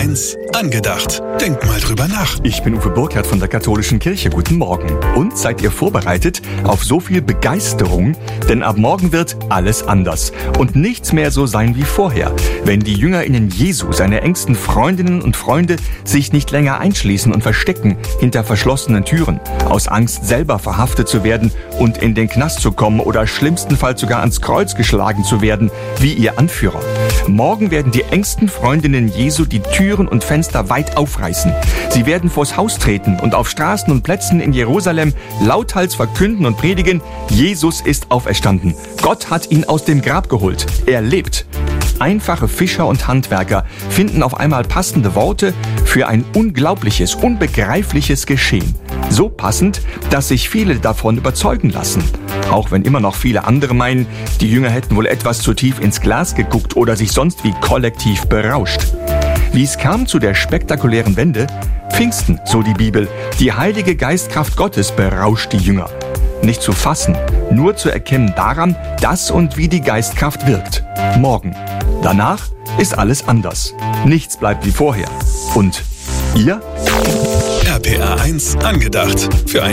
1 angedacht. Denk mal drüber nach. Ich bin Uwe Burkhardt von der Katholischen Kirche. Guten Morgen. Und seid ihr vorbereitet auf so viel Begeisterung? Denn ab morgen wird alles anders und nichts mehr so sein wie vorher. Wenn die JüngerInnen Jesu, seine engsten Freundinnen und Freunde, sich nicht länger einschließen und verstecken hinter verschlossenen Türen, aus Angst selber verhaftet zu werden und in den Knast zu kommen oder schlimmstenfalls sogar ans Kreuz geschlagen zu werden, wie ihr Anführer. Morgen werden die engsten Freundinnen Jesu die Türen und Fenster weit aufreißen. Sie werden vors Haus treten und auf Straßen und Plätzen in Jerusalem lauthals verkünden und predigen: Jesus ist auferstanden. Gott hat ihn aus dem Grab geholt. Er lebt. Einfache Fischer und Handwerker finden auf einmal passende Worte für ein unglaubliches, unbegreifliches Geschehen. So passend, dass sich viele davon überzeugen lassen. Auch wenn immer noch viele andere meinen, die Jünger hätten wohl etwas zu tief ins Glas geguckt oder sich sonst wie kollektiv berauscht. Wie es kam zu der spektakulären Wende? Pfingsten, so die Bibel. Die heilige Geistkraft Gottes berauscht die Jünger. Nicht zu fassen, nur zu erkennen daran, dass und wie die Geistkraft wirkt. Morgen. Danach ist alles anders. Nichts bleibt wie vorher. Und ihr? RPR 1 angedacht. Für ein